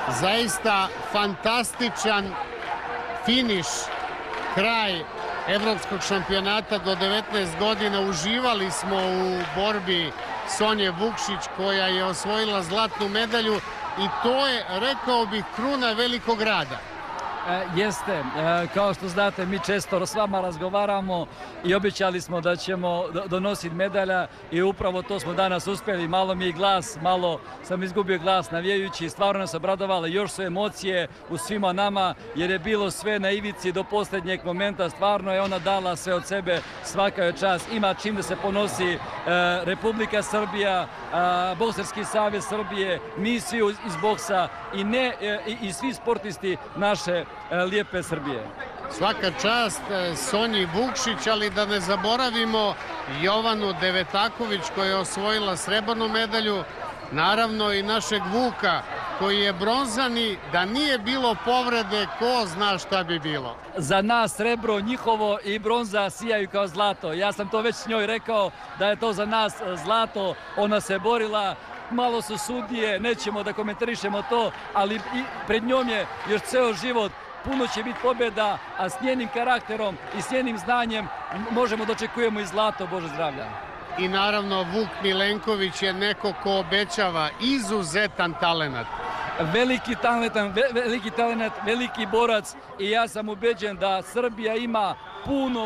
Zaista fantastičan finiš, kraj Evropskog šampionata do 19 godina. Uživali smo u borbi Sonje Vukšić koja je osvojila zlatnu medalju i to je, rekao bih, kruna velikog rada. Jeste, kao što znate, mi često s vama razgovaramo i obećali smo da ćemo donositi medalja i upravo to smo danas uspjeli. Malo mi je glas, malo sam izgubio glas navijajući, stvarno nas obradovalo, još su emocije u svima nama jer je bilo sve na ivici do posljednjeg momenta, stvarno je ona dala sve od sebe, svaka je čast, ima čim da se ponosi Republika Srbija, Bokserski savez Srbije, mi svi iz boksa i svi sportisti naše lijepe Srbije. Svaka čast Sonji Vukšić, ali da ne zaboravimo Jovanu Devetaković koja je osvojila srebrnu medalju, naravno i našeg Vuka koji je bronzani, da nije bilo povrede, ko zna šta bi bilo. Za nas srebro njihovo i bronza sijaju kao zlato. Ja sam to već s njoj rekao da je to za nas zlato, ona se borila. Malo su sudije, nećemo da komentarišemo to, ali pred njom je još ceo život, puno će biti pobjeda, a s njenim karakterom i s njenim znanjem možemo da očekujemo i zlato, Bože zdravlja. I naravno Vuk Milenković je neko ko obećava izuzetan talenat. Veliki talent, veliki borac i ja sam ubeđen da Srbija ima puno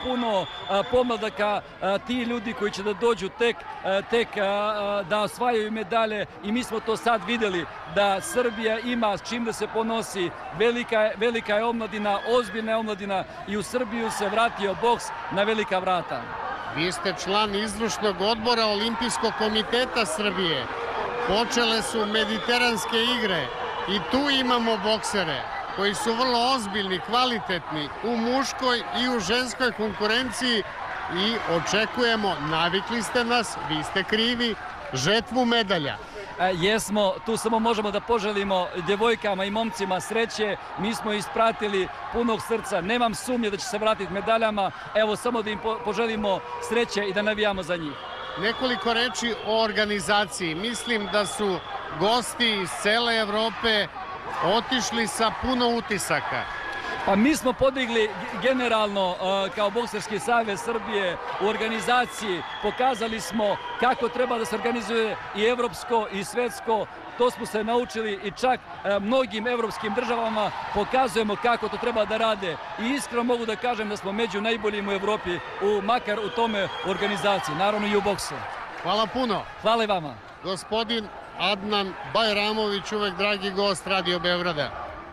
pomladaka, ti ljudi koji će da dođu tek da osvajaju medalje i mi smo to sad vidjeli da Srbija ima s čim da se ponosi, velika je omladina, ozbiljna je omladina i u Srbiju se vratio boks na velika vrata. Vi ste član izvršnog odbora Olimpijskog komiteta Srbije. Počele su mediteranske igre i tu imamo boksere koji su vrlo ozbiljni, kvalitetni u muškoj i u ženskoj konkurenciji i očekujemo, navikli ste nas, vi ste krivi, žetvu medalja. Jesmo, tu samo možemo da poželimo djevojkama i momcima sreće, mi smo ispratili punog srca, nemam sumnje da će se vratiti medaljama, evo samo da im poželimo sreće i da navijamo za njih. Nekoliko reči o organizaciji. Mislim da su gosti iz cele Evrope otišli sa puno utisaka. Pa mi smo podigli generalno kao Bokserski savez Srbije u organizaciji, pokazali smo kako treba da se organizuje i evropsko i svetsko, to smo se naučili i čak mnogim evropskim državama pokazujemo kako to treba da rade i iskreno mogu da kažem da smo među najboljim u Evropi, makar u tome organizaciji, naravno i u boksu. Hvala puno. Hvala i vama. Gospodin Adnan Bajramović, uvek dragi gost Radio Beograda.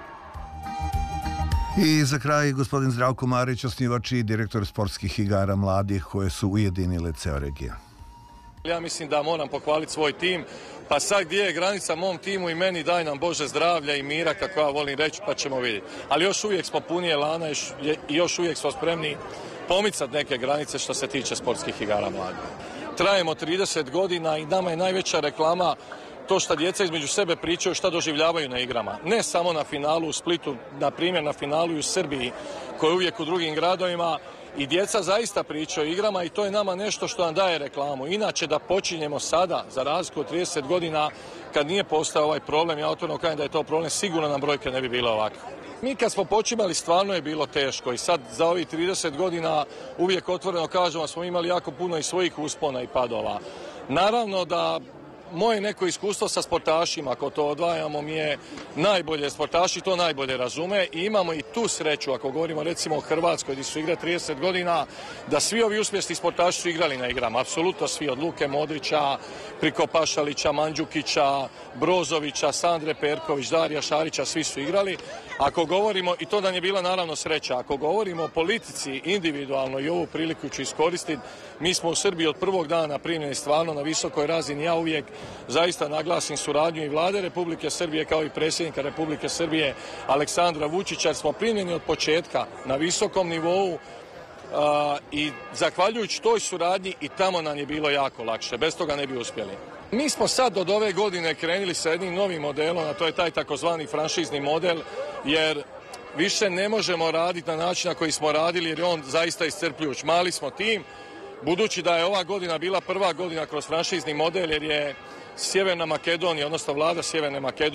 I za kraj gospodin Zdravko Marić, osnivač i direktor sportskih igara mladih koje su ujedinile ceo region. Ja mislim da moram pohvaliti svoj tim, pa sad gdje je granica mom timu i meni, daj nam Bože zdravlja i mira, kako ja volim reći, pa ćemo vidjeti. Ali još uvijek smo puni elana i još uvijek smo spremni pomicati neke granice što se tiče sportskih igara mladih. Trajemo 30 godina i nama je najveća reklama to što djeca između sebe pričaju šta doživljavaju na igrama. Ne samo na finalu u Splitu, na primjer na finalu i u Srbiji, koji je uvijek u drugim gradovima. I djeca zaista pričaju o igrama i to je nama nešto što nam daje reklamu. Inače da počinjemo sada, za razliku od 30 godina, kad nije postao ovaj problem, ja otvoreno kažem da je to problem, sigurno nam brojke ne bi bile ovakve. Mi kad smo počimali stvarno je bilo teško i sad za ovih 30 godina uvijek otvoreno kažemo smo imali jako puno i svojih uspona i padova. Naravno da moje neko iskustvo sa sportašima, ako to odvajamo, mi je najbolje, sportaši to najbolje razume i imamo i tu sreću, ako govorimo recimo o Hrvatskoj gdje su igre 30 godina, da svi ovi uspješni sportaši su igrali na igrama, apsolutno svi, od Luke Modrića, priko Pašalića, Mandžukića, Brozovića, Sandre Perković, Darija Šarića, svi su igrali. Ako govorimo, i to da je bila naravno sreća, ako govorimo o politici individualno i ovu priliku ću iskoristiti, mi smo u Srbiji od prvog dana primljeni stvarno na visokoj razini, ja uvijek zaista naglasim suradnju i vlade Republike Srbije kao i predsjednika Republike Srbije Aleksandra Vučića, jer smo primljeni od početka na visokom nivou i zahvaljujući toj suradnji i tamo nam je bilo jako lakše, bez toga ne bi uspjeli. Mi smo sad od ove godine krenuli sa jednim novim modelom, a to je taj takozvani franšizni model, jer više ne možemo raditi na način na koji smo radili jer je on zaista iscrpljujuć. Mali smo tim, budući da je ova godina bila prva godina kroz franšizni model jer je Sjeverna Makedonija, odnosno vlada Sjeverne Makedonije